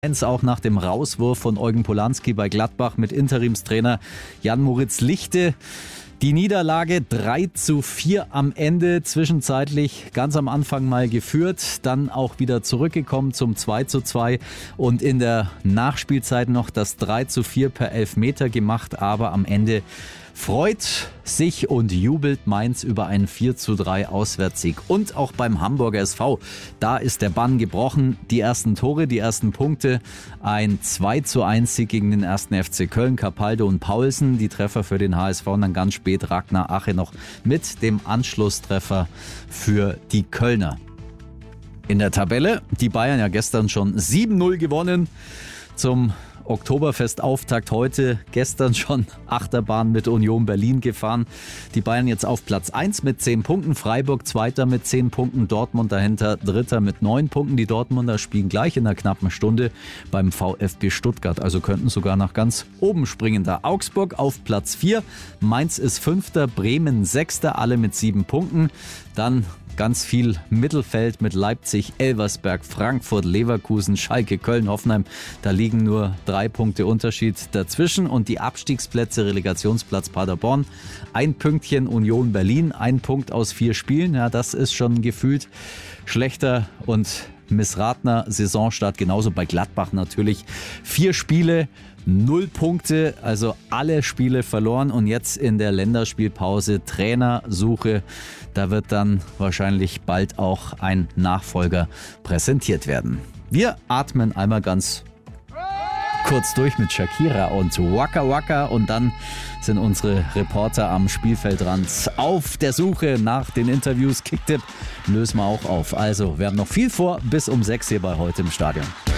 Auch nach dem Rauswurf von Eugen Polanski bei Gladbach mit Interimstrainer Jan-Moritz Lichte. Die Niederlage 3:4 am Ende, zwischenzeitlich ganz am Anfang mal geführt, dann auch wieder zurückgekommen zum 2:2 und in der Nachspielzeit noch das 3:4 per Elfmeter gemacht, aber am Ende freut sich und jubelt Mainz über einen 4:3 Auswärtssieg. Und auch beim Hamburger SV, da ist der Bann gebrochen. Die ersten Tore, die ersten Punkte, ein 2:1 Sieg gegen den 1. FC Köln, Capaldo und Paulsen, die Treffer für den HSV und dann ganz spät Ragnar Ache noch mit dem Anschlusstreffer für die Kölner. In der Tabelle, die Bayern ja gestern schon 7:0 gewonnen zum Oktoberfest-Auftakt heute, gestern schon Achterbahn mit Union Berlin gefahren. Die Bayern jetzt auf Platz 1 mit 10 Punkten, Freiburg Zweiter mit 10 Punkten, Dortmund dahinter Dritter mit 9 Punkten. Die Dortmunder spielen gleich in einer knappen Stunde beim VfB Stuttgart, also könnten sogar nach ganz oben springen. Da Augsburg auf Platz 4, Mainz ist Fünfter, Bremen Sechster, alle mit 7 Punkten. Dann ganz viel Mittelfeld mit Leipzig, Elversberg, Frankfurt, Leverkusen, Schalke, Köln, Hoffenheim. Da liegen nur 3 Punkte Unterschied dazwischen. Und die Abstiegsplätze, Relegationsplatz Paderborn, 1 Pünktchen Union Berlin, 1 Punkt aus 4 Spielen. Ja, das ist schon gefühlt schlechter und missratener Saisonstart. Genauso bei Gladbach natürlich. 4 Spiele, 0 Punkte, also alle Spiele verloren und jetzt in der Länderspielpause Trainersuche. Da wird dann wahrscheinlich bald auch ein Nachfolger präsentiert werden. Wir atmen einmal ganz kurz durch mit Shakira und Waka Waka und dann sind unsere Reporter am Spielfeldrand auf der Suche nach den Interviews. Kicktipp lösen wir auch auf. Also wir haben noch viel vor, bis um 6 hier bei Heute im Stadion.